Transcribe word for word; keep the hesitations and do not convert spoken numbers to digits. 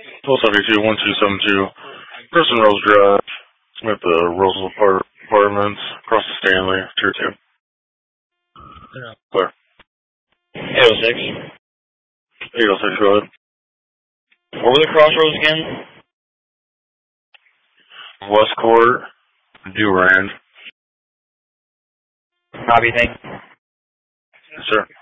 twelve seventy-two, one two seven two, Kristen Rose Drive, at the Roseville Apart- Apartments, across the Stanley, Tier two. Yeah. Clear. eight oh six. eight oh six, go ahead. What were the crossroads again? Westcourt, Durand. Copy, thank you. Yes, sir.